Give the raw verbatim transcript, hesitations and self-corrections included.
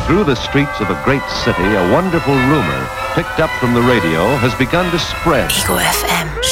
Through the streets of a great city, a wonderful rumor, picked up from the radio, has begun to spread. Ego F M.